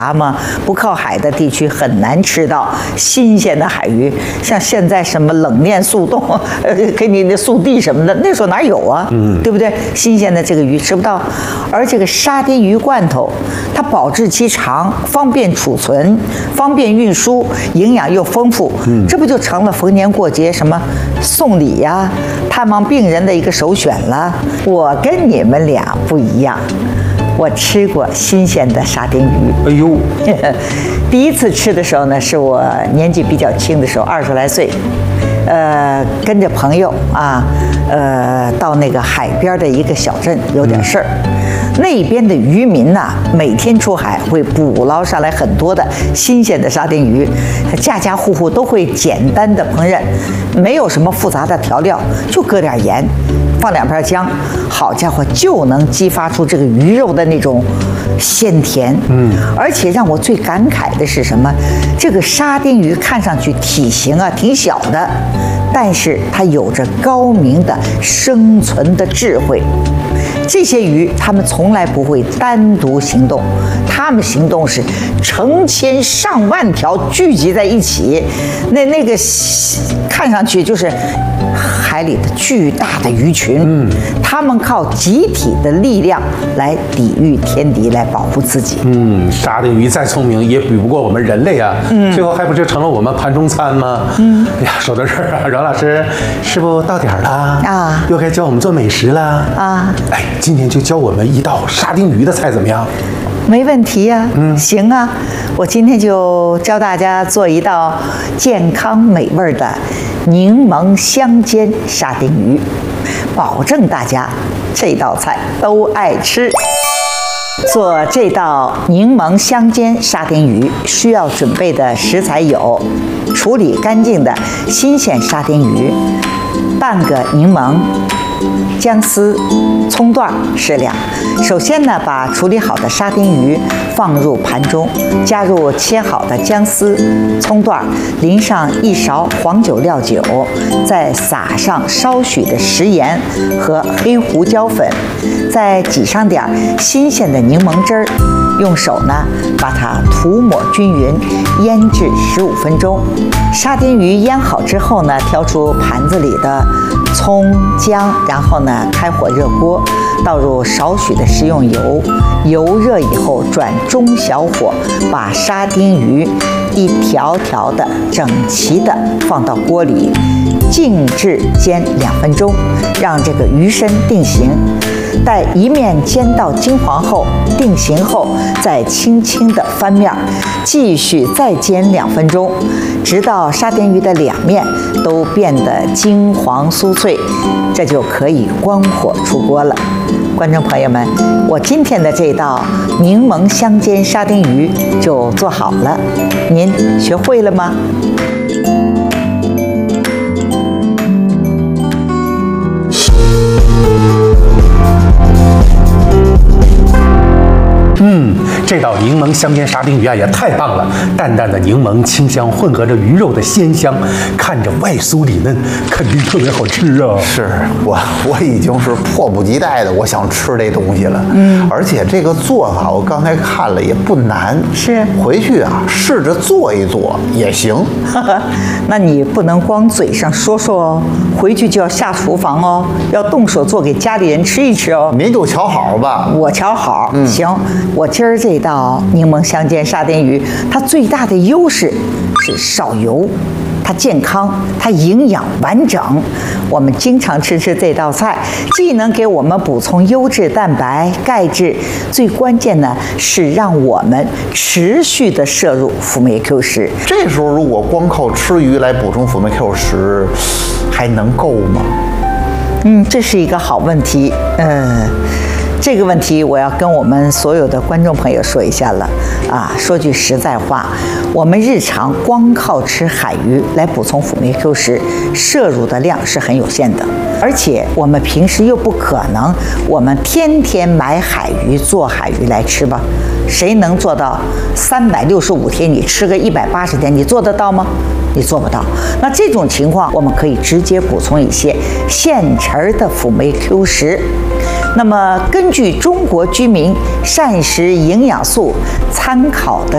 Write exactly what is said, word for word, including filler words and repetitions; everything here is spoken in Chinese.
蛤蟆不靠海的地区很难吃到新鲜的海鱼，像现在什么冷链速冻，呃，给你的速递什么的，那时候哪有啊？嗯，对不对？新鲜的这个鱼吃不到，而这个沙丁鱼罐头，它保质期长，方便储存，方便运输，营养又丰富，嗯，这不就成了逢年过节什么送礼呀、啊、探望病人的一个首选了？我跟你们俩不一样。我吃过新鲜的沙丁鱼。 哎呦， 第一次吃的时候呢，是我年纪比较轻的时候，二十来岁，呃，跟着朋友啊，呃，到那个海边的一个小镇有点事儿。那边的渔民呐，每天出海会捕捞上来很多的新鲜的沙丁鱼，家家户户都会简单的烹饪，没有什么复杂的调料，就搁点盐。放两片姜，好家伙，就能激发出这个鱼肉的那种鲜甜。嗯，而且让我最感慨的是什么？这个沙丁鱼看上去体型啊挺小的，但是它有着高明的生存的智慧。这些鱼，它们从来不会单独行动，它们行动是成千上万条聚集在一起，那那个看上去就是海里的巨大的鱼群。嗯，它们靠集体的力量来抵御天敌，来保护自己。 嗯，沙丁鱼再聪明也比不过我们人类啊。嗯，最后还不就成了我们盘中餐吗？嗯，哎呀，说到这儿啊，阮老师，是不到点儿了啊？又该教我们做美食了啊？哎，今天就教我们一道沙丁鱼的菜怎么样？ 没问题呀、啊，嗯，行啊，我今天就教大家做一道健康美味的柠檬香煎沙丁鱼，保证大家这道菜都爱吃。做这道柠檬香煎沙丁鱼需要准备的食材有：处理干净的新鲜沙丁鱼，半个柠檬，姜丝、葱段适量。首先呢，把处理好的沙丁鱼放入盘中，加入切好的姜丝、葱段，淋上一勺黄酒料酒，再撒上稍许的食盐和黑胡椒粉，再挤上点新鲜的柠檬汁儿。用手呢把它涂抹均匀，腌制十五分钟。沙丁鱼腌好之后呢，挑出盘子里的葱姜，然后呢开火热锅，倒入少许的食用油，油热以后转中小火，把沙丁鱼一条条的整齐的放到锅里，静置煎两分钟，让这个鱼身定型。待一面煎到金黄后，定型后再轻轻的翻面，继续再煎两分钟，直到沙丁鱼的两面都变得金黄酥脆，这就可以关火出锅了。观众朋友们，我今天的这道柠檬香煎沙丁鱼就做好了，您学会了吗？ 嗯，这道柠檬香煎沙丁鱼啊也太棒了！淡淡的柠檬清香混合着鱼肉的鲜香，看着外酥里嫩，肯定特别好吃啊！ 是我我已经是迫不及待的，我想吃这东西了。嗯，而且这个做法我刚才看了也不难， 是回去啊试着做一做也行。 那你不能光嘴上说说哦，回去就要下厨房哦，要动手做给家里人吃一吃哦。 您就瞧好吧， 我瞧好。嗯，行。我今儿这道柠檬香煎沙丁鱼，它最大的优势是少油，它健康，它营养完整。我们经常吃吃这道菜，既能给我们补充优质蛋白、钙质，最关键呢是让我们持续的摄入辅酶 Q 十。 这时候如果光靠吃鱼来补充辅酶 Q 十，还能够吗？ 嗯，这是一个好问题。嗯。这个问题我要跟我们所有的观众朋友说一下了啊！说句实在话，我们日常光靠吃海鱼来补充辅酶 Q 十，摄入的量是很有限的，而且我们平时又不可能我们天天买海鱼做海鱼来吃吧？谁能做到三百六十五天你吃个一百八十天？你做得到吗？你做不到。那这种情况，我们可以直接补充一些现成的辅酶 Q 十。那么，根据中国居民膳食营养素参考的